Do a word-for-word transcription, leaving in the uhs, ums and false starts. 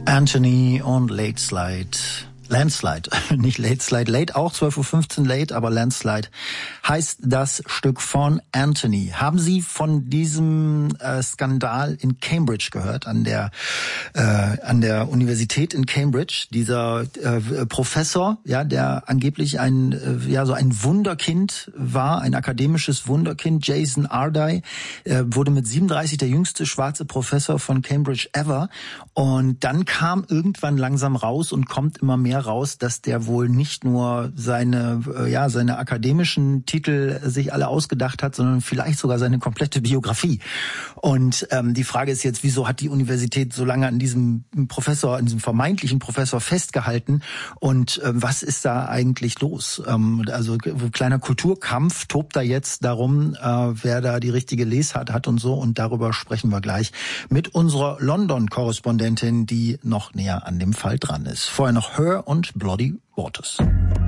Anthony und Late Slide. Landslide, nicht Late Slide, Late auch, zwölf Uhr fünfzehn Late, aber Landslide heißt das Stück von Anthony. Haben Sie von diesem äh, Skandal in Cambridge gehört, an der äh, an der Universität in Cambridge? Dieser äh, Professor, ja, der angeblich ein äh, ja so ein Wunderkind war, ein akademisches Wunderkind, Jason Ardai, äh, wurde mit siebenunddreißig der jüngste schwarze Professor von Cambridge ever. Und dann kam irgendwann langsam raus und kommt immer mehr raus, dass der wohl nicht nur seine ja seine akademischen Titel sich alle ausgedacht hat, sondern vielleicht sogar seine komplette Biografie. Und ähm, die Frage ist jetzt, wieso hat die Universität so lange an diesem Professor, an diesem vermeintlichen Professor festgehalten? Und ähm, was ist da eigentlich los? Ähm, also kleiner Kulturkampf tobt da jetzt darum, äh, wer da die richtige Lesart hat und so. Und darüber sprechen wir gleich mit unserer London-Korrespondentin, die noch näher an dem Fall dran ist. Vorher noch Her und Bloody Waters.